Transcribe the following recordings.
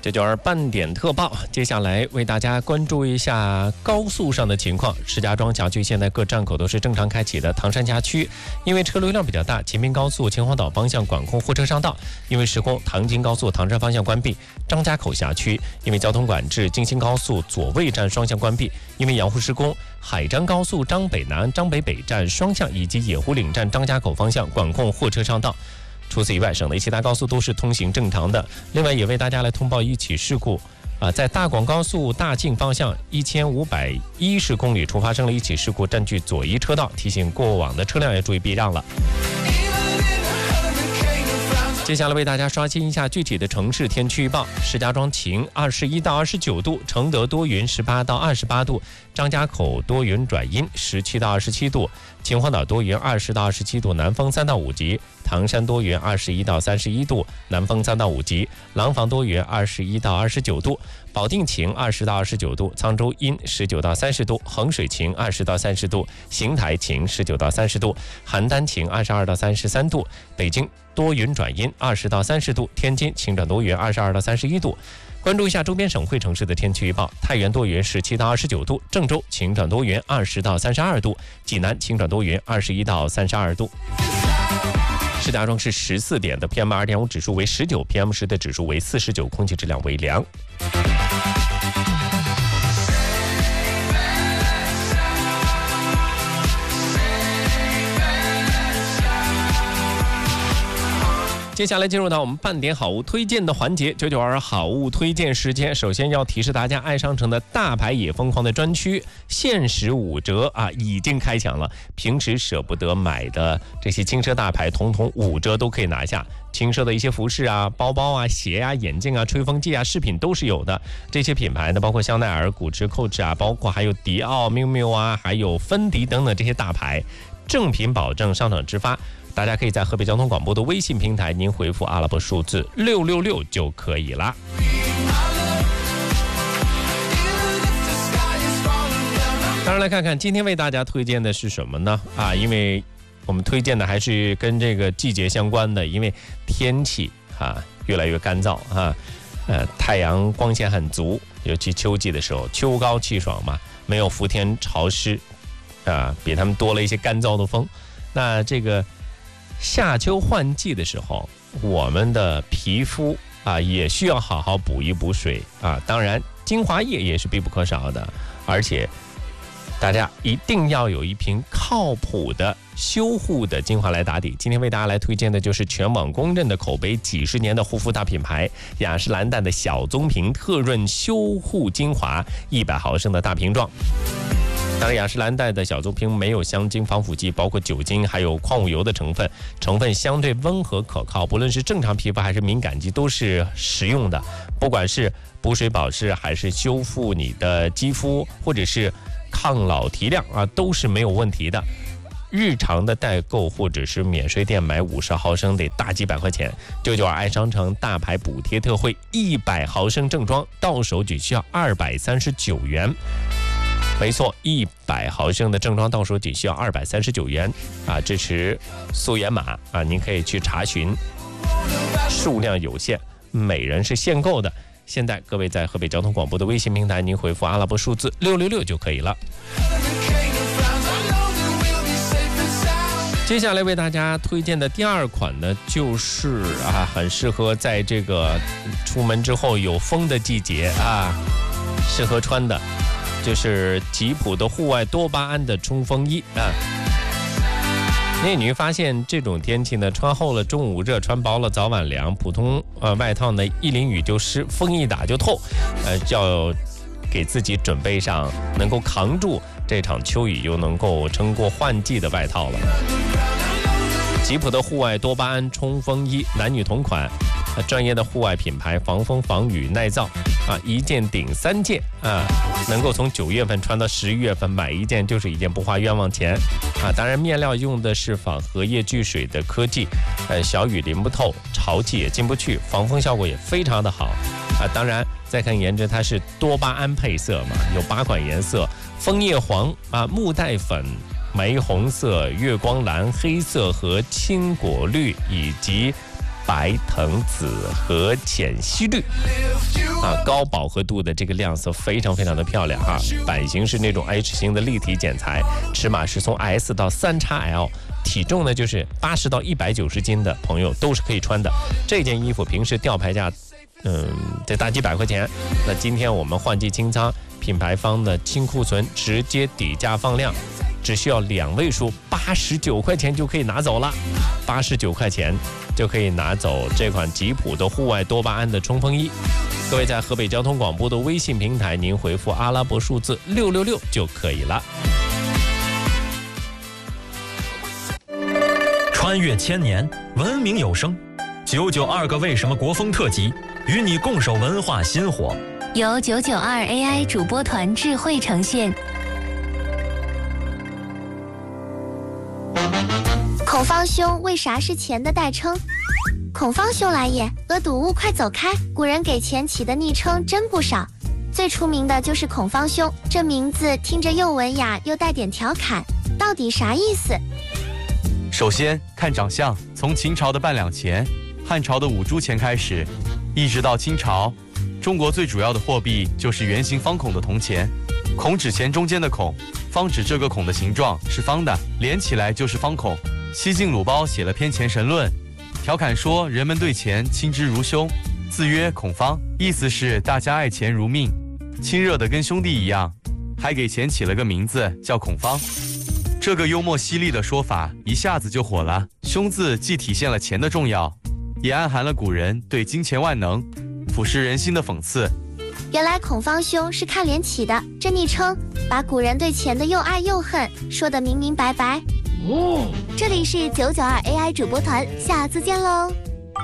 这就是半点特报。接下来为大家关注一下高速上的情况。石家庄辖区现在各站口都是正常开启的。唐山辖区因为车流量比较大，秦滨高速秦皇岛方向管控货车上道，因为施工，唐京高速唐山方向关闭。张家口辖区因为交通管制，京新高速左卫站双向关闭，因为养护施工，海张高速张北南、张北北站双向以及野湖岭站张家口方向管控货车上道。除此以外，省内其他高速都是通行正常的。另外，也为大家来通报一起事故在大广高速大庆方向1510公里处发生了一起事故，占据左一车道，提醒过往的车辆要注意避让了。接下来为大家刷新一下具体的城市天气预报。石家庄晴，21到29度；承德多云，18到28度；张家口多云转阴，17到27度；秦皇岛多云，20到27度，南风3到5级；唐山多云，21到31度，南风3到5级；廊坊多云，21到29度；保定晴，20到29度；沧州阴，19到30度；衡水晴，20到30度；邢台晴，19到30度；邯郸晴，22到33度；北京多云转阴，20到30度；天津晴转多云，22到31度。关注一下周边省会城市的天气预报：太原多云，17到29度；郑州晴转多云，20到32度；济南晴转多云，21到32度。石家庄市14点的 PM2.5 指数为19 ，PM10 的指数为49，空气质量为良。接下来进入到我们半点好物推荐的环节，992好物推荐时间。首先要提示大家，爱商城的大牌也疯狂的专区限时5折已经开抢了。平时舍不得买的这些轻奢大牌，统统5折都可以拿下。轻奢的一些服饰包包鞋眼镜吹风机饰品都是有的。这些品牌呢，包括香奈儿、古驰、Coach包括还有迪奥、miu miu还有芬迪等等这些大牌，正品保证，上场直发。大家可以在河北交通广播的微信平台，您回复阿拉伯数字666就可以了。当然来看看今天为大家推荐的是什么呢？因为我们推荐的还是跟这个季节相关的，因为天气越来越干燥太阳光线很足，尤其秋季的时候，秋高气爽嘛，没有伏天潮湿比他们多了一些干燥的风。那这个夏秋换季的时候，我们的皮肤也需要好好补一补水当然精华液也是必不可少的，而且大家一定要有一瓶靠谱的修护的精华来打底。今天为大家来推荐的就是全网公认的口碑几十年的护肤大品牌雅诗兰黛的小棕瓶特润修护精华100毫升的大瓶装。当然，雅诗兰黛的小棕瓶没有香精、防腐剂，包括酒精，还有矿物油的成分相对温和可靠，不论是正常皮肤还是敏感肌都是实用的。不管是补水保湿，还是修复你的肌肤，或者是抗老提亮都是没有问题的。日常的代购或者是免税店买50毫升得大几百块钱，992爱商城大牌补贴特惠，100毫升正装到手只需要239元。没错，100毫升的正装到手仅需要239元支持溯源码您可以去查询，数量有限，每人是限购的。现在各位在河北交通广播的微信平台，您回复阿拉伯数字666就可以了。接下来为大家推荐的第2款呢，就是很适合在这个出门之后有风的季节适合穿的，就是吉普的户外多巴胺的冲锋衣你会发现这种天气呢，穿厚了中午热，穿薄了早晚凉，普通外套呢一淋雨就湿，风一打就透，就要给自己准备上能够扛住这场秋雨又能够撑过换季的外套了。吉普的户外多巴胺冲锋衣，男女同款，专业的户外品牌，防风防雨耐造一件顶3件能够从9月份穿到11月份，买一件就是一件，不花冤枉钱当然面料用的是仿荷叶聚水的科技，小雨淋不透，潮气也进不去，防风效果也非常的好当然再看颜值，它是多巴胺配色嘛，有8款颜色，枫叶黄木袋粉、玫红色、月光蓝、黑色和青果绿以及白藤紫和浅西绿高饱和度的这个亮色非常非常的漂亮版型是那种 H 型的立体剪裁，尺码是从 S 到3XL， 体重呢就是80到190斤的朋友都是可以穿的。这件衣服平时吊牌价得大几百块钱，那今天我们换季清仓，品牌方的清库存直接底价放量，只需要2位数89块钱就可以拿走了，89块钱就可以拿走这款吉普的户外多巴胺的冲锋衣。各位在河北交通广播的微信平台，您回复阿拉伯数字666就可以了。 穿越千年，文明有声，992个为什么国风特辑，与你共守文化薪火， 由992 AI 主播团智慧呈现。 孔方兄为啥是钱的代称？孔方兄来也，恶毒物快走开！古人给钱起的昵称真不少，最出名的就是孔方兄，这名字听着又文雅又带点调侃，到底啥意思？ 首先看长相，从秦朝的半两钱、汉朝的5铢钱开始，一直到清朝，中国最主要的货币就是圆形方孔的铜钱。孔指钱中间的孔，方指这个孔的形状是方的，连起来就是方孔。西晋鲁胞写了篇《钱神论》，调侃说人们对钱亲之如兄，自曰孔方，意思是大家爱钱如命，亲热的跟兄弟一样，还给钱起了个名字叫孔方。这个幽默犀利的说法一下子就火了。兄字既体现了钱的重要，也暗含了古人对金钱万能、腐蚀人心的讽刺。 原来孔方兄是看脸起的，这昵称把古人对钱的又爱又恨说得明明白白。这里是992 AI 主播团，下次见喽。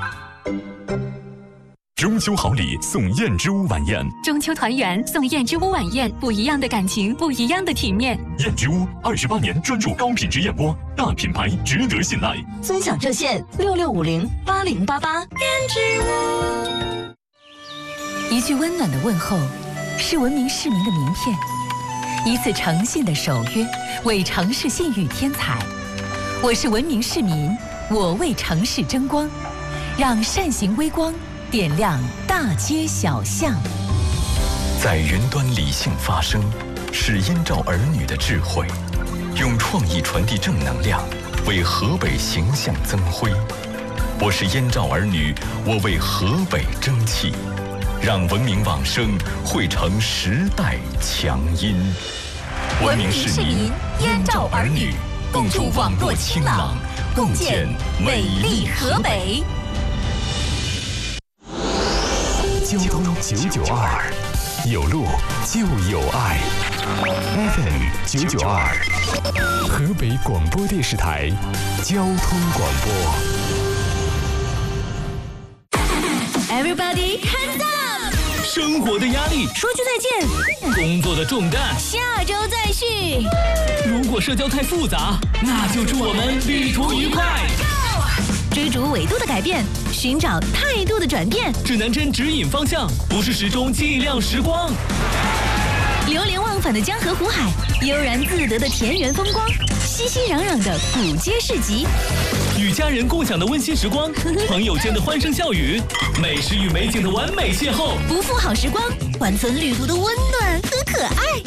中秋好礼送燕之屋晚宴， 中秋团圆送燕之屋晚宴，不一样的感情，不一样的体面。 燕之屋28年专注高品质燕窝，大品牌值得信赖。 尊享热线66508088。 燕之屋。一句温暖的问候，是文明市民的名片；一次诚信的守约，为城市信誉添彩。我是文明市民，我为城市争光，让善行微光点亮大街小巷。 在云端理性发声，是燕赵儿女的智慧，用创意传递正能量，为河北形象增辉。我是燕赵儿女，我为河北争气，让文明往生汇成时代强音。文明市民，燕赵儿女，共筑网络清朗，共建美丽河北。交通992，有路就有爱。FM 992，河北广播电视台交通广播。 Everybody hands up！ 生活的压力， 说句再见； 工作的重担， 下周再续。 如果社交太复杂，那就祝我们旅途愉快。 追逐纬度的改变，寻找态度的转变。 指南针指引方向，不是时钟计量时光。 流连忘返的江河湖海，悠然自得的田园风光，熙熙攘攘的古街市集， 与家人共享的温馨时光，朋友间的欢声笑语，美食与美景的完美邂逅， 不负好时光，缓存旅途的温暖和可爱。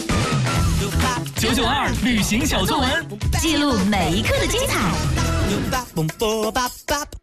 992旅行小作文， 记录每一刻的精彩。